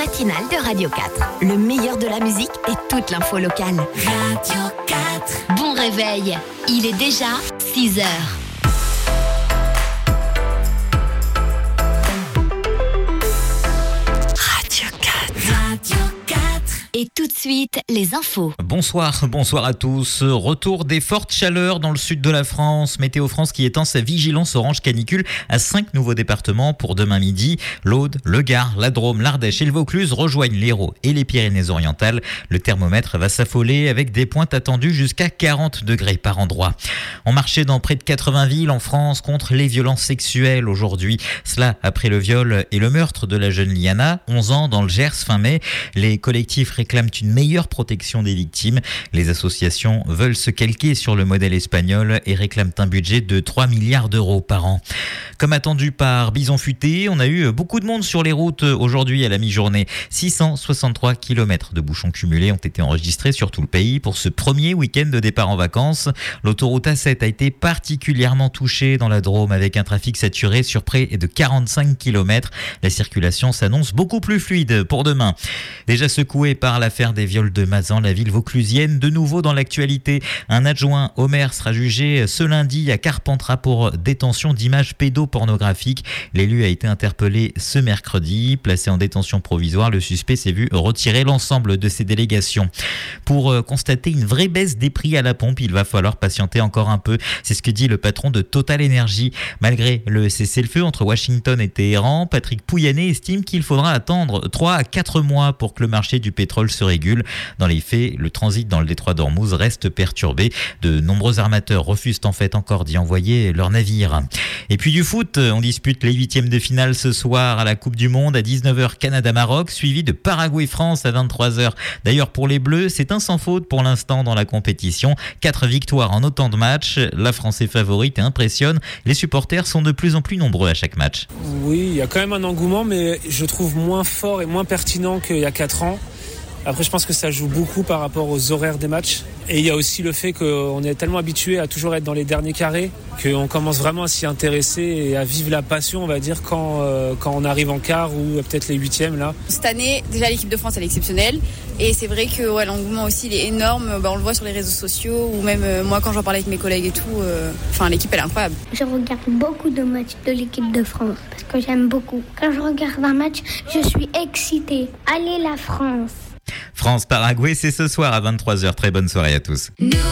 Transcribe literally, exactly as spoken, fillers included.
matinale de Radio quatre. Le meilleur de la musique et toute l'info locale. Radio quatre. Bon réveil, il est déjà six heures. Radio quatre. Radio quatre. Et tout de suite, les infos. Bonsoir, bonsoir à tous. Retour des fortes chaleurs dans le sud de la France. Météo France qui étend sa vigilance orange canicule à cinq nouveaux départements pour demain midi. L'Aude, le Gard, la Drôme, l'Ardèche et le Vaucluse rejoignent l'Hérault et les Pyrénées-Orientales. Le thermomètre va s'affoler avec des pointes attendues jusqu'à quarante degrés par endroit. On marchait dans près de quatre-vingts villes en France contre les violences sexuelles aujourd'hui. Cela après le viol et le meurtre de la jeune Liana, onze ans, dans le Gers fin mai. Les collectifs réclament une meilleure protection des victimes. Les associations veulent se calquer sur le modèle espagnol et réclament un budget de trois milliards d'euros par an. Comme attendu par Bison Futé, on a eu beaucoup de monde sur les routes aujourd'hui à la mi-journée. six cent soixante-trois kilomètres de bouchons cumulés ont été enregistrés sur tout le pays pour ce premier week-end de départ en vacances. L'autoroute A sept a été particulièrement touchée dans la Drôme avec un trafic saturé sur près de quarante-cinq kilomètres. La circulation s'annonce beaucoup plus fluide pour demain. Déjà secouée par l'affaire des viols de Mazan, la ville vauclusienne, de nouveau dans l'actualité. Un adjoint au maire sera jugé ce lundi à Carpentras pour détention d'images pédopornographiques. L'élu a été interpellé ce mercredi. Placé en détention provisoire, le suspect s'est vu retirer l'ensemble de ses délégations. Pour constater une vraie baisse des prix à la pompe, il va falloir patienter encore un peu. C'est ce que dit le patron de Total Energy. Malgré le cessez-le-feu entre Washington et Téhéran, Patrick Pouyanné estime qu'il faudra attendre trois à quatre mois pour que le marché du pétrole se régule. Dans les faits, le transit dans le détroit d'Ormuz reste perturbé. De nombreux armateurs refusent en fait encore d'y envoyer leurs navires. Et puis du foot, on dispute les huitièmes de finale ce soir à la Coupe du Monde à dix-neuf heures Canada-Maroc, suivi de Paraguay-France à vingt-trois heures. D'ailleurs pour les Bleus, c'est un sans faute pour l'instant dans la compétition. Quatre victoires en autant de matchs. La France est favorite et impressionne. Les supporters sont de plus en plus nombreux à chaque match. Oui, il y a quand même un engouement, mais je trouve moins fort et moins pertinent qu'il y a quatre ans. Après, je pense que ça joue beaucoup par rapport aux horaires des matchs. Et il y a aussi le fait qu'on est tellement habitué à toujours être dans les derniers carrés qu'on commence vraiment à s'y intéresser et à vivre la passion, on va dire, quand, euh, quand on arrive en quart ou peut-être les huitièmes là. Cette année, déjà l'équipe de France elle est exceptionnelle. Et c'est vrai que ouais, l'engouement aussi il est énorme. Bah, on le voit sur les réseaux sociaux ou même euh, moi quand j'en parle avec mes collègues et tout. Enfin, euh, l'équipe elle est incroyable. Je regarde beaucoup de matchs de l'équipe de France parce que j'aime beaucoup. Quand je regarde un match, je suis excitée. Allez la France! France-Paraguay, c'est ce soir à vingt-trois heures. Très bonne soirée à tous.